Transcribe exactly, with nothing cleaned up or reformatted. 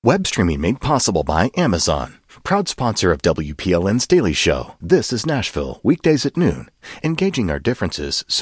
Web streaming made possible by Amazon. Proud sponsor of W P L N's Daily Show. This is Nashville, weekdays at noon. Engaging our differences so